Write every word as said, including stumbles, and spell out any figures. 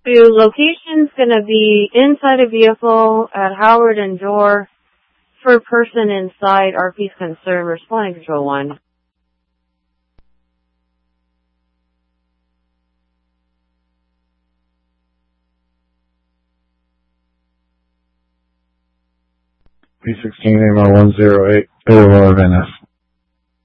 Your location's going to be inside a vehicle at Howard and Door. For person inside, R P's concern, responding control one. P sixteen A M R one zero eight, Aurora, Venice.